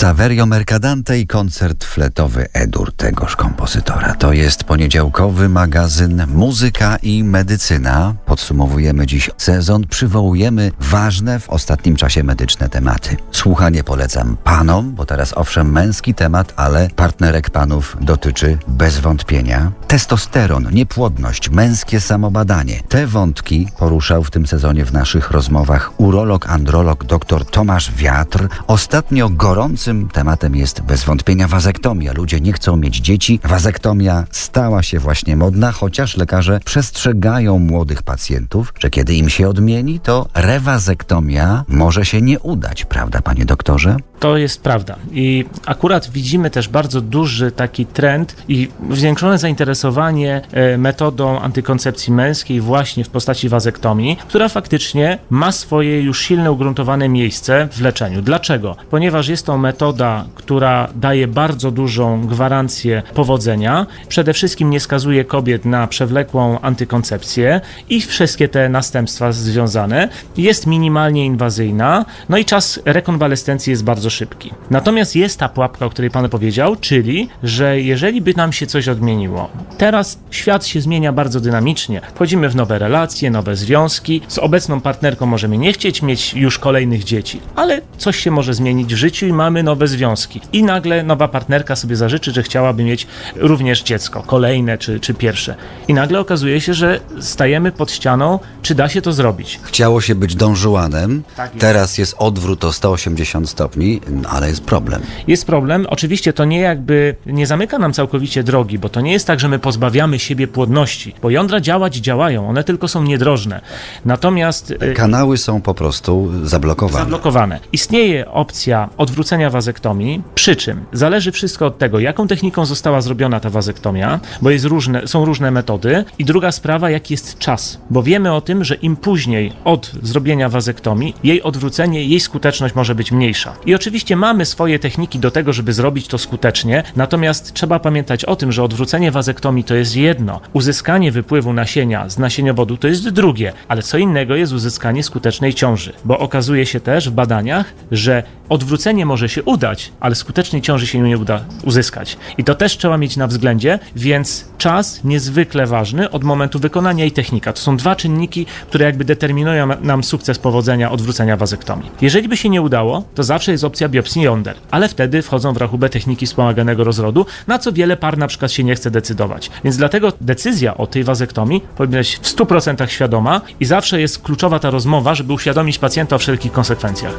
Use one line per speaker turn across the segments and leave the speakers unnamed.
Saverio Mercadante i koncert fletowy E-dur tegoż kompozytora. To jest poniedziałkowy magazyn Muzyka i Medycyna. Podsumowujemy dziś sezon, przywołujemy ważne w ostatnim czasie medyczne tematy. Słuchanie polecam panom, bo teraz owszem męski temat, ale partnerek panów dotyczy bez wątpienia. Testosteron, niepłodność, męskie samobadanie. Te wątki poruszał w tym sezonie w naszych rozmowach urolog, androlog dr Tomasz Wiatr. Ostatnio gorącym tematem jest bez wątpienia wazektomia. Ludzie nie chcą mieć dzieci. Wazektomia stała się właśnie modna, chociaż lekarze przestrzegają młodych pacjentów, że kiedy im się odmieni, to rewazektomia może się nie udać, prawda, panie doktorze?
To jest prawda i akurat widzimy też bardzo duży taki trend i zwiększone zainteresowanie metodą antykoncepcji męskiej właśnie w postaci wazektomii, która faktycznie ma swoje już silne ugruntowane miejsce w leczeniu. Dlaczego? Ponieważ jest to metoda, która daje bardzo dużą gwarancję powodzenia, przede wszystkim nie skazuje kobiet na przewlekłą antykoncepcję i wszystkie te następstwa związane, jest minimalnie inwazyjna, no i czas rekonwalescencji jest bardzo szybki. Natomiast jest ta pułapka, o której pan powiedział, czyli, że jeżeli by nam się coś odmieniło, teraz świat się zmienia bardzo dynamicznie, wchodzimy w nowe relacje, nowe związki, z obecną partnerką możemy nie chcieć mieć już kolejnych dzieci, ale coś się może zmienić w życiu i mamy nowe związki. I nagle nowa partnerka sobie zażyczy, że chciałaby mieć również dziecko, kolejne czy pierwsze. I nagle okazuje się, że stajemy pod ścianą, czy da się to zrobić.
Chciało się być Don Juanem,
Tak jest.
Teraz jest odwrót o 180 stopni, ale jest problem.
Jest problem, oczywiście to nie zamyka nam całkowicie drogi, bo to nie jest tak, że my pozbawiamy siebie płodności, bo jądra działają, one tylko są niedrożne. Natomiast
Kanały są po prostu zablokowane.
Istnieje opcja odwrócenia wazektomii, przy czym zależy wszystko od tego, jaką techniką została zrobiona ta wazektomia, bo są różne metody. I druga sprawa, jaki jest czas, bo wiemy o tym, że im później od zrobienia wazektomii, jej odwrócenie, jej skuteczność może być mniejsza. I oczywiście mamy swoje techniki do tego, żeby zrobić to skutecznie, natomiast trzeba pamiętać o tym, że odwrócenie wazektomii to jest jedno, uzyskanie wypływu nasienia z nasieniowodu to jest drugie, ale co innego jest uzyskanie skutecznej ciąży, bo okazuje się też w badaniach, że odwrócenie może się udać, ale skutecznej ciąży się nie uda uzyskać. I to też trzeba mieć na względzie, więc czas niezwykle ważny od momentu wykonania i technika. To są dwa czynniki, które jakby determinują nam sukces powodzenia odwrócenia wazektomii. Jeżeli by się nie udało, to zawsze jest opcja biopsji jąder, ale wtedy wchodzą w rachubę techniki wspomaganego rozrodu, na co wiele par na przykład się nie chce decydować. Więc dlatego decyzja o tej wazektomii powinna być w 100% świadoma i zawsze jest kluczowa ta rozmowa, żeby uświadomić pacjenta o wszelkich konsekwencjach.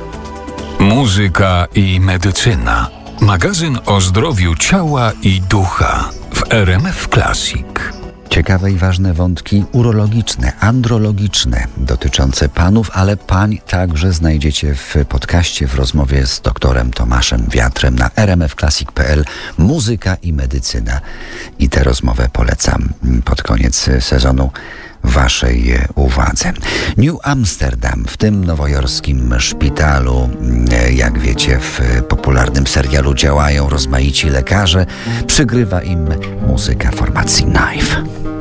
Muzyka i medycyna. Magazyn o zdrowiu ciała i ducha w RMF Classic.
Ciekawe i ważne wątki urologiczne, andrologiczne dotyczące panów, ale pań także znajdziecie w podcaście w rozmowie z doktorem Tomaszem Wiatrem na rmfclassic.pl. Muzyka i medycyna. I tę rozmowę polecam pod koniec sezonu waszej uwadze. New Amsterdam, w tym nowojorskim szpitalu, jak wiecie, w popularnym serialu działają rozmaici lekarze. Przygrywa im muzyka formacji Knife.